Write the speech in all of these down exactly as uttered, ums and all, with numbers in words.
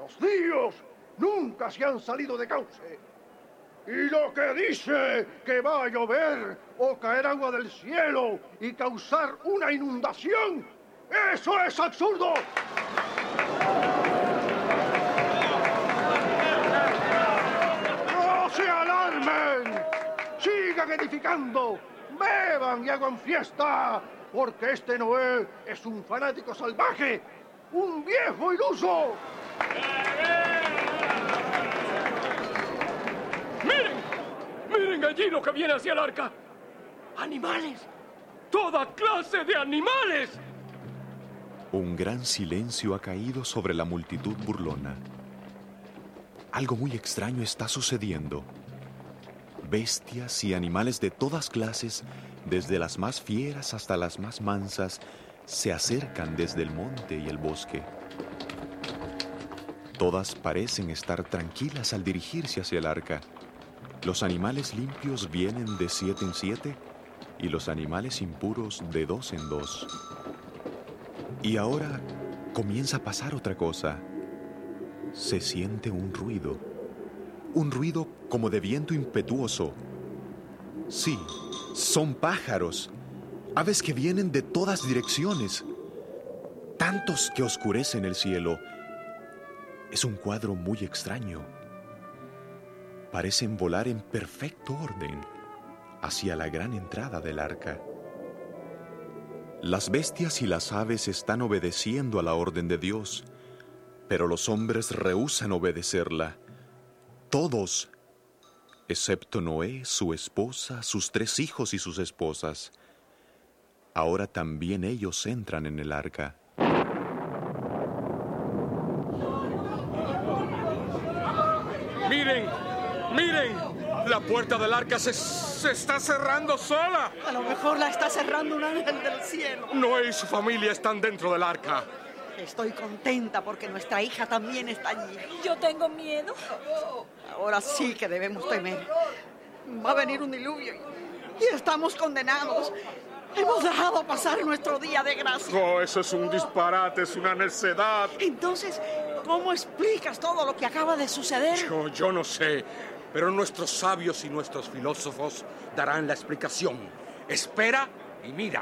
Los ríos nunca se han salido de cauce. Y lo que dice que va a llover o caer agua del cielo y causar una inundación, ¡eso es absurdo! ¡No se alarmen! ¡Sigan edificando! ¡Beban y hagan fiesta! Porque este Noé es un fanático salvaje, un viejo iluso. ¡Miren! ¡Miren allí lo que viene hacia el arca! ¡Animales! ¡Toda clase de animales! Un gran silencio ha caído sobre la multitud burlona. Algo muy extraño está sucediendo. Bestias y animales de todas clases, desde las más fieras hasta las más mansas, se acercan desde el monte y el bosque. Todas parecen estar tranquilas al dirigirse hacia el arca. Los animales limpios vienen de siete en siete y los animales impuros de dos en dos. Y ahora comienza a pasar otra cosa. Se siente un ruido. Un ruido como de viento impetuoso. Sí, son pájaros. Aves que vienen de todas direcciones. Tantos que oscurecen el cielo. Es un cuadro muy extraño. Parecen volar en perfecto orden hacia la gran entrada del arca. Las bestias y las aves están obedeciendo a la orden de Dios, pero los hombres rehúsan obedecerla. Todos, excepto Noé, su esposa, sus tres hijos y sus esposas. Ahora también ellos entran en el arca. ¡Miren! ¡Miren! La puerta del arca se, se está cerrando sola. A lo mejor la está cerrando un ángel del cielo. Noé y su familia están dentro del arca. Estoy contenta porque nuestra hija también está allí. Yo tengo miedo. Ahora sí que debemos temer. Va a venir un diluvio y estamos condenados. Hemos dejado pasar nuestro día de gracia. Oh, eso es un disparate, es una necedad. Entonces, ¿cómo explicas todo lo que acaba de suceder? Yo, yo no sé, pero nuestros sabios y nuestros filósofos darán la explicación. Espera y mira.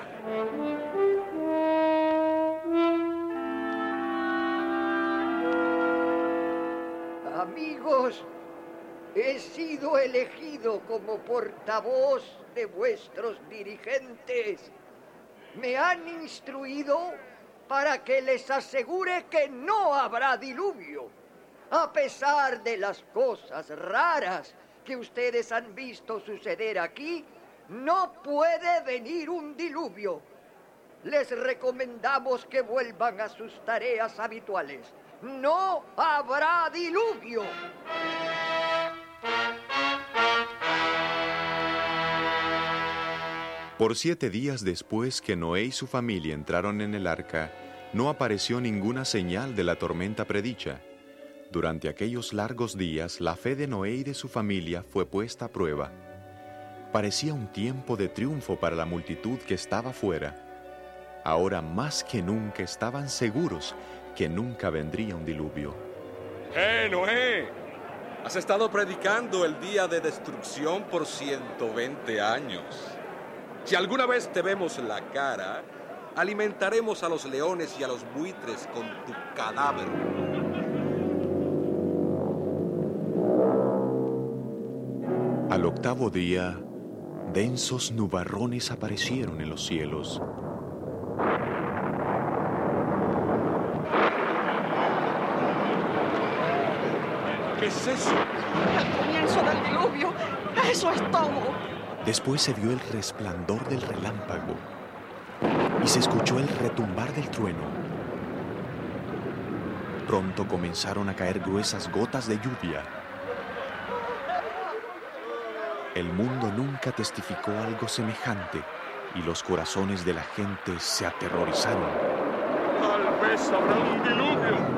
Amigos, he sido elegido como portavoz de vuestros dirigentes. Me han instruido para que les asegure que no habrá diluvio. A pesar de las cosas raras que ustedes han visto suceder aquí, no puede venir un diluvio. Les recomendamos que vuelvan a sus tareas habituales. ¡No habrá diluvio! Por siete días después que Noé y su familia entraron en el arca, no apareció ninguna señal de la tormenta predicha. Durante aquellos largos días, la fe de Noé y de su familia fue puesta a prueba. Parecía un tiempo de triunfo para la multitud que estaba fuera. Ahora más que nunca estaban seguros que nunca vendría un diluvio. ¡Eh, Noé! Has estado predicando el día de destrucción por ciento veinte años. Si alguna vez te vemos la cara, alimentaremos a los leones y a los buitres con tu cadáver. Al octavo día, densos nubarrones aparecieron en los cielos. ¿Qué es eso? El comienzo del diluvio. Eso es todo. Después se vio el resplandor del relámpago y se escuchó el retumbar del trueno. Pronto comenzaron a caer gruesas gotas de lluvia. El mundo nunca testificó algo semejante y los corazones de la gente se aterrorizaron. Tal vez habrá un diluvio.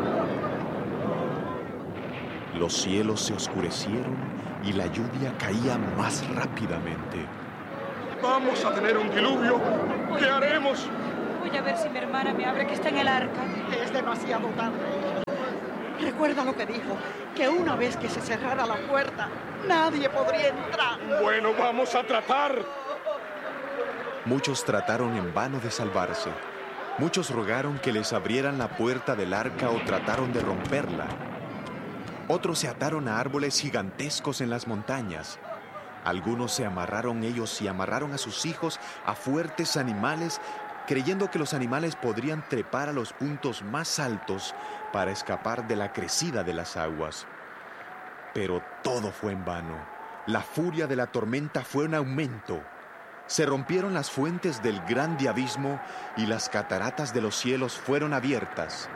Los cielos se oscurecieron y la lluvia caía más rápidamente. Vamos a tener un diluvio. ¿Qué haremos? Voy a ver si mi hermana me habla que está en el arca. Es demasiado tarde. Recuerda lo que dijo, que una vez que se cerrara la puerta, nadie podría entrar. Bueno, vamos a tratar. Muchos trataron en vano de salvarse. Muchos rogaron que les abrieran la puerta del arca o trataron de romperla. Otros se ataron a árboles gigantescos en las montañas. Algunos se amarraron ellos y amarraron a sus hijos a fuertes animales, creyendo que los animales podrían trepar a los puntos más altos para escapar de la crecida de las aguas. Pero todo fue en vano. La furia de la tormenta fue en aumento. Se rompieron las fuentes del grande abismo y las cataratas de los cielos fueron abiertas.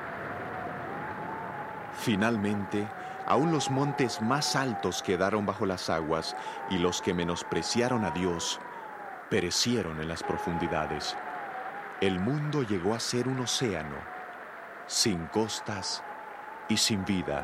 Finalmente, aún los montes más altos quedaron bajo las aguas y los que menospreciaron a Dios perecieron en las profundidades. El mundo llegó a ser un océano, sin costas y sin vida.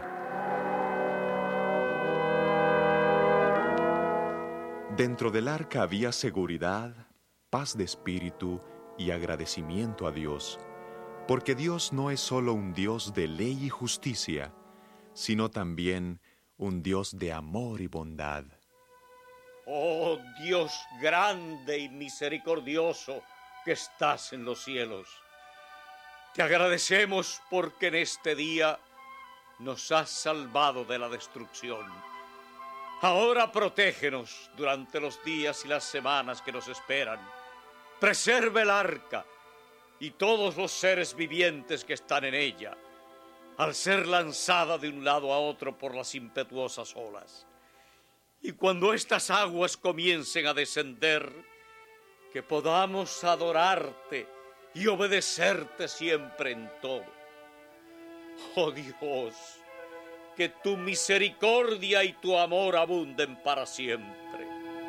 Dentro del arca había seguridad, paz de espíritu y agradecimiento a Dios, porque Dios no es solo un Dios de ley y justicia, sino también un Dios de amor y bondad. Oh Dios grande y misericordioso que estás en los cielos, te agradecemos porque en este día nos has salvado de la destrucción. Ahora protégenos durante los días y las semanas que nos esperan. Preserve el arca y todos los seres vivientes que están en ella, al ser lanzada de un lado a otro por las impetuosas olas. Y cuando estas aguas comiencen a descender, que podamos adorarte y obedecerte siempre en todo. Oh Dios, que tu misericordia y tu amor abunden para siempre.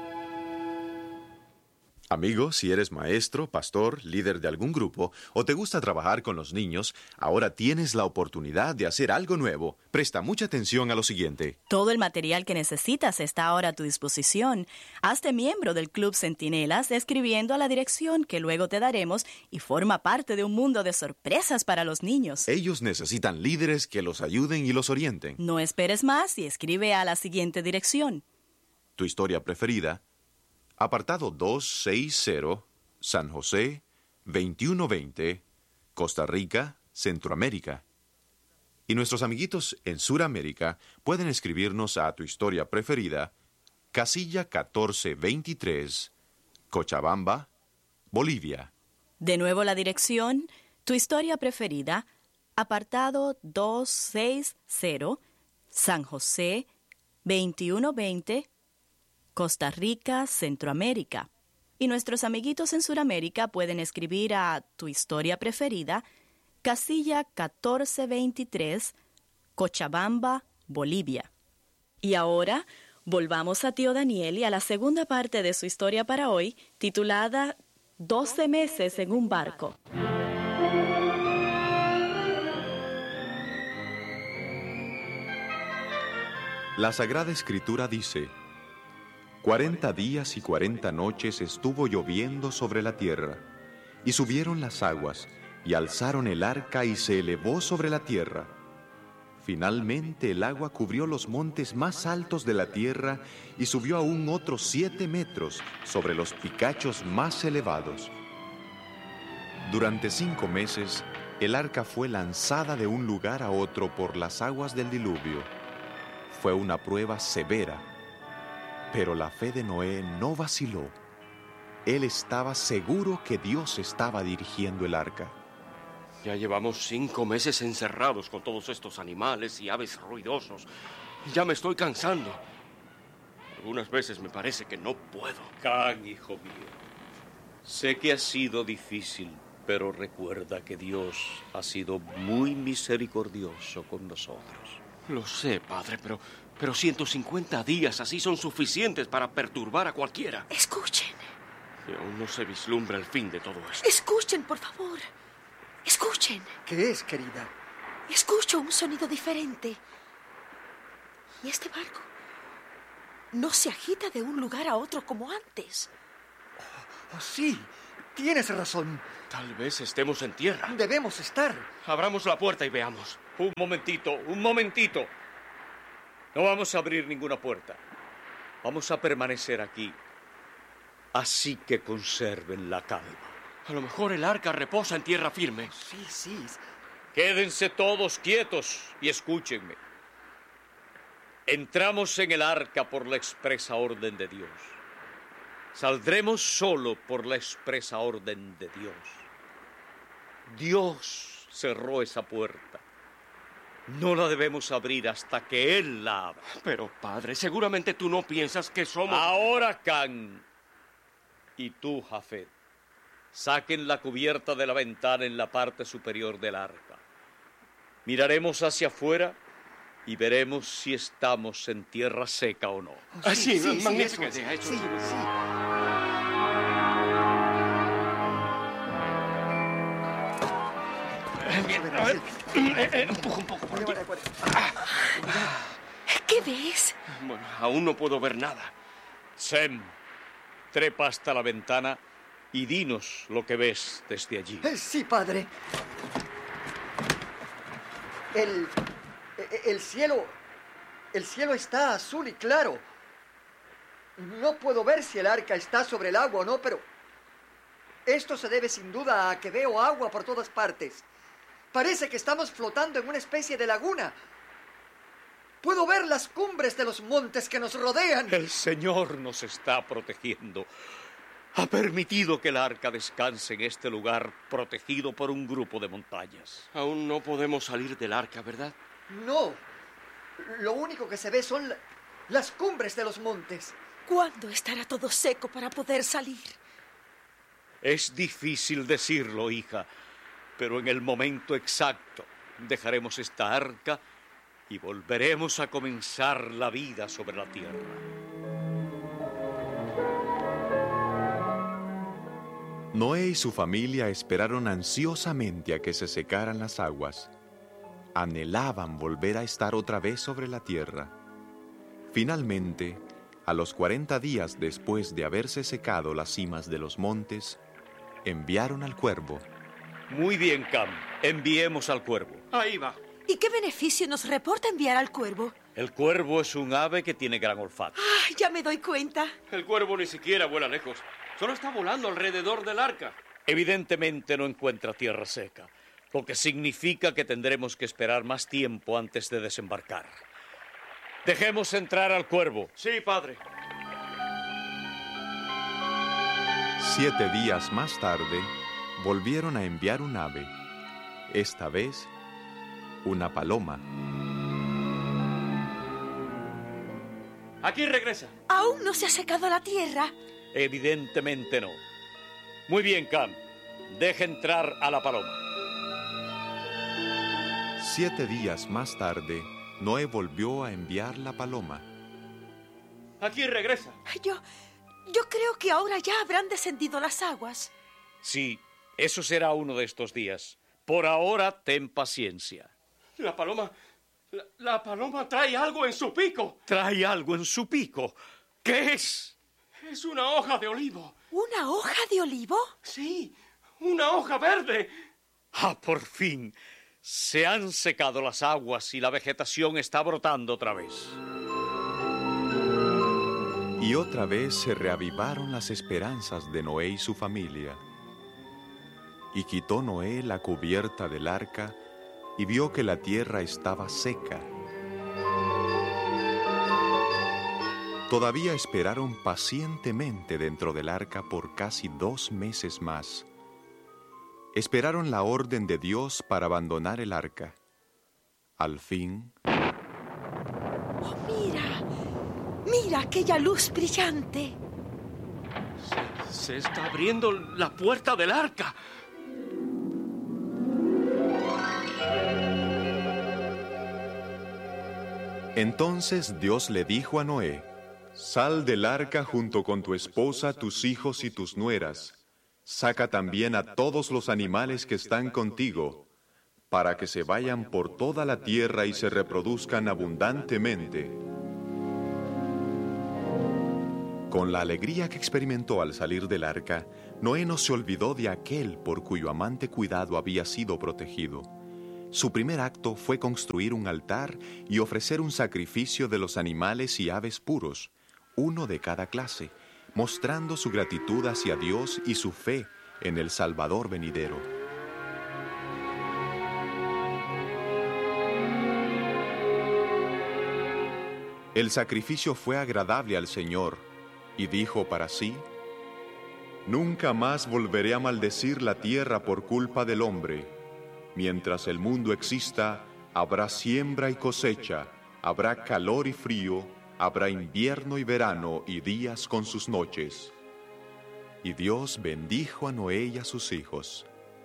Amigo, si eres maestro, pastor, líder de algún grupo o te gusta trabajar con los niños, ahora tienes la oportunidad de hacer algo nuevo. Presta mucha atención a lo siguiente. Todo el material que necesitas está ahora a tu disposición. Hazte miembro del Club Centinelas escribiendo a la dirección que luego te daremos y forma parte de un mundo de sorpresas para los niños. Ellos necesitan líderes que los ayuden y los orienten. No esperes más y escribe a la siguiente dirección. Tu historia preferida. Apartado doscientos sesenta, San José, veintiuno veinte, Costa Rica, Centroamérica. Y nuestros amiguitos en Suramérica pueden escribirnos a Tu Historia Preferida, casilla catorce veintitrés, Cochabamba, Bolivia. De nuevo la dirección, Tu Historia Preferida, apartado doscientos sesenta, San José, veintiuno veinte, Costa Rica, Centroamérica. Y nuestros amiguitos en Sudamérica pueden escribir a Tu Historia Preferida, casilla catorce veintitrés, Cochabamba, Bolivia. Y ahora, volvamos a tío Daniel y a la segunda parte de su historia para hoy, titulada doce meses en un barco. La Sagrada Escritura dice: Cuarenta días y cuarenta noches estuvo lloviendo sobre la tierra, y subieron las aguas, y alzaron el arca y se elevó sobre la tierra. Finalmente el agua cubrió los montes más altos de la tierra y subió aún otros siete metros sobre los picachos más elevados. Durante cinco meses, el arca fue lanzada de un lugar a otro por las aguas del diluvio. Fue una prueba severa. Pero la fe de Noé no vaciló. Él estaba seguro que Dios estaba dirigiendo el arca. Ya llevamos cinco meses encerrados con todos estos animales y aves ruidosos. Ya me estoy cansando. Algunas veces me parece que no puedo. Can, hijo mío, sé que ha sido difícil, pero recuerda que Dios ha sido muy misericordioso con nosotros. Lo sé, padre, pero... Pero ciento cincuenta días así son suficientes para perturbar a cualquiera. Escuchen. Y aún no se vislumbra el fin de todo esto. Escuchen, por favor. Escuchen. ¿Qué es, querida? Escucho un sonido diferente. Y este barco no se agita de un lugar a otro como antes. Oh, sí, tienes razón. Tal vez estemos en tierra. Debemos estar. Abramos la puerta y veamos. Un momentito, un momentito. No vamos a abrir ninguna puerta. Vamos a permanecer aquí. Así que conserven la calma. A lo mejor el arca reposa en tierra firme. Sí, sí. Quédense todos quietos y escúchenme. Entramos en el arca por la expresa orden de Dios. Saldremos solo por la expresa orden de Dios. Dios cerró esa puerta. No la debemos abrir hasta que Él la abra. Pero, padre, seguramente tú no piensas que somos... Ahora, Can, y tú, Jafet, saquen la cubierta de la ventana en la parte superior del arca. Miraremos hacia afuera y veremos si estamos en tierra seca o no. Ah, sí, sí, magnífica sí, idea. Eso sí, sí. sí. Bien, a ver, eh, eh, empuja un poco por aquí. ¿Qué ves? Bueno, aún no puedo ver nada. Sem, trepa hasta la ventana y dinos lo que ves desde allí. Eh, Sí, padre. El, el cielo, el cielo está azul y claro. No puedo ver si el arca está sobre el agua o no, pero esto se debe sin duda a que veo agua por todas partes. Parece que estamos flotando en una especie de laguna. Puedo ver las cumbres de los montes que nos rodean. El Señor nos está protegiendo. Ha permitido que el arca descanse en este lugar protegido por un grupo de montañas. Aún no podemos salir del arca, ¿verdad? No, lo único que se ve son la- las cumbres de los montes. ¿Cuándo estará todo seco para poder salir? Es difícil decirlo, hija, pero en el momento exacto dejaremos esta arca y volveremos a comenzar la vida sobre la tierra. Noé y su familia esperaron ansiosamente a que se secaran las aguas. Anhelaban volver a estar otra vez sobre la tierra. Finalmente, a los cuarenta días después de haberse secado las cimas de los montes, enviaron al cuervo. Muy bien, Cam. Enviemos al cuervo. Ahí va. ¿Y qué beneficio nos reporta enviar al cuervo? El cuervo es un ave que tiene gran olfato. ¡Ay, ya me doy cuenta! El cuervo ni siquiera vuela lejos. Solo está volando alrededor del arca. Evidentemente no encuentra tierra seca, lo que significa que tendremos que esperar más tiempo antes de desembarcar. Dejemos entrar al cuervo. Sí, padre. Siete días más tarde, volvieron a enviar un ave. Esta vez, una paloma. Aquí regresa. ¿Aún no se ha secado la tierra? Evidentemente no. Muy bien, Cam. Deja entrar a la paloma. Siete días más tarde, Noé volvió a enviar la paloma. Aquí regresa. Yo, yo creo que ahora ya habrán descendido las aguas. Sí, eso será uno de estos días. Por ahora, ten paciencia. La paloma... La, la paloma trae algo en su pico. Trae algo en su pico. ¿Qué es? Es una hoja de olivo. ¿Una hoja de olivo? Sí, una hoja verde. Ah, por fin. Se han secado las aguas y la vegetación está brotando otra vez. Y otra vez se reavivaron las esperanzas de Noé y su familia. Y quitó Noé la cubierta del arca y vio que la tierra estaba seca. Todavía esperaron pacientemente dentro del arca por casi dos meses más. Esperaron la orden de Dios para abandonar el arca. Al fin... ¡Oh, mira! ¡Mira aquella luz brillante! Se, se está abriendo la puerta del arca. Entonces Dios le dijo a Noé: Sal del arca junto con tu esposa, tus hijos y tus nueras. Saca también a todos los animales que están contigo, para que se vayan por toda la tierra y se reproduzcan abundantemente. Con la alegría que experimentó al salir del arca, Noé no se olvidó de aquel por cuyo amante cuidado había sido protegido. Su primer acto fue construir un altar y ofrecer un sacrificio de los animales y aves puros, uno de cada clase, mostrando su gratitud hacia Dios y su fe en el Salvador venidero. El sacrificio fue agradable al Señor, y dijo para sí: «Nunca más volveré a maldecir la tierra por culpa del hombre. Mientras el mundo exista, habrá siembra y cosecha, habrá calor y frío, habrá invierno y verano y días con sus noches». Y Dios bendijo a Noé y a sus hijos.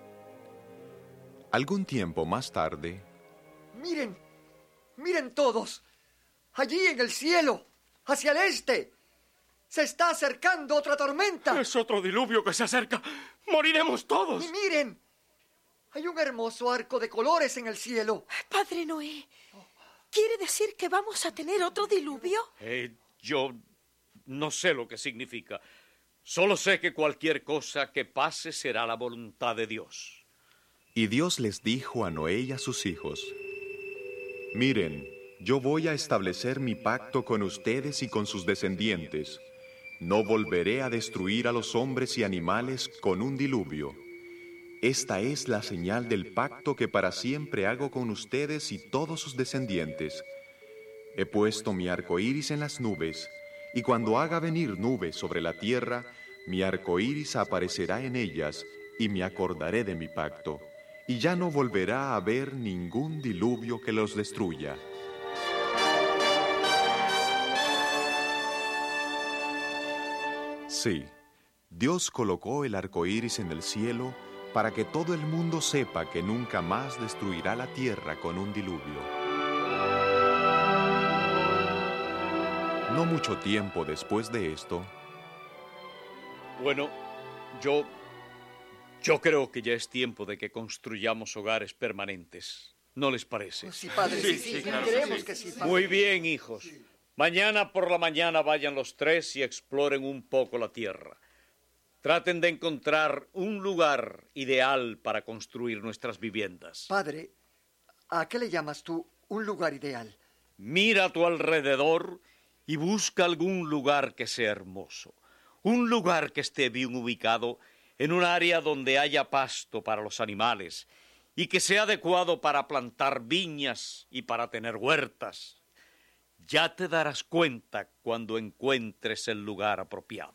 Algún tiempo más tarde... ¡Miren! ¡Miren todos! Allí en el cielo, hacia el este, se está acercando otra tormenta. Es otro diluvio que se acerca. ¡Moriremos todos! Y miren, hay un hermoso arco de colores en el cielo. Padre Noé, ¿quiere decir que vamos a tener otro diluvio? Eh, yo no sé lo que significa. Solo sé que cualquier cosa que pase será la voluntad de Dios. Y Dios les dijo a Noé y a sus hijos: «Miren, yo voy a establecer mi pacto con ustedes y con sus descendientes. No volveré a destruir a los hombres y animales con un diluvio. Esta es la señal del pacto que para siempre hago con ustedes y todos sus descendientes. He puesto mi arco iris en las nubes, y cuando haga venir nubes sobre la tierra, mi arco iris aparecerá en ellas, y me acordaré de mi pacto, y ya no volverá a haber ningún diluvio que los destruya». Sí, Dios colocó el arco iris en el cielo para que todo el mundo sepa que nunca más destruirá la tierra con un diluvio. No mucho tiempo después de esto... Bueno, yo... Yo creo que ya es tiempo de que construyamos hogares permanentes. ¿No les parece? Oh, sí, padre, sí, sí, sí, sí, claro, creemos sí. que sí, padre. Muy bien, hijos. Mañana por la mañana vayan los tres y exploren un poco la tierra. Traten de encontrar un lugar ideal para construir nuestras viviendas. Padre, ¿a qué le llamas tú un lugar ideal? Mira a tu alrededor y busca algún lugar que sea hermoso. Un lugar que esté bien ubicado en un área donde haya pasto para los animales y que sea adecuado para plantar viñas y para tener huertas. Ya te darás cuenta cuando encuentres el lugar apropiado.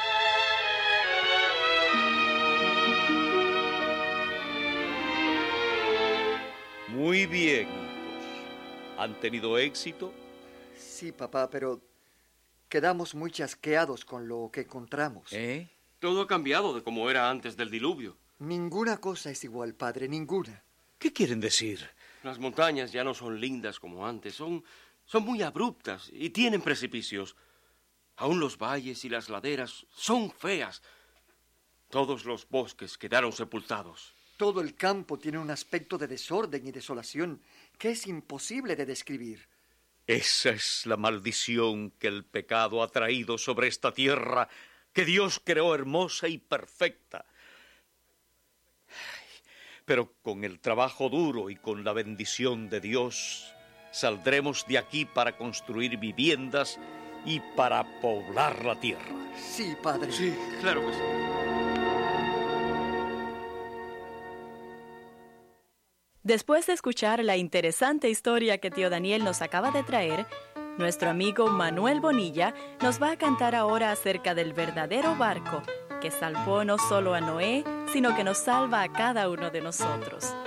Muy bien, hijos. ¿Han tenido éxito? Sí, papá, pero quedamos muy chasqueados con lo que encontramos. ¿Eh? Todo ha cambiado de como era antes del diluvio. Ninguna cosa es igual, padre, ninguna. ¿Qué quieren decir? Las montañas ya no son lindas como antes, son... Son muy abruptas y tienen precipicios. Aún los valles y las laderas son feas. Todos los bosques quedaron sepultados. Todo el campo tiene un aspecto de desorden y desolación que es imposible de describir. Esa es la maldición que el pecado ha traído sobre esta tierra que Dios creó hermosa y perfecta. Pero con el trabajo duro y con la bendición de Dios... saldremos de aquí para construir viviendas y para poblar la tierra. Sí, padre. Sí, claro que sí. Después de escuchar la interesante historia que tío Daniel nos acaba de traer, nuestro amigo Manuel Bonilla nos va a cantar ahora acerca del verdadero barco que salvó no solo a Noé, sino que nos salva a cada uno de nosotros.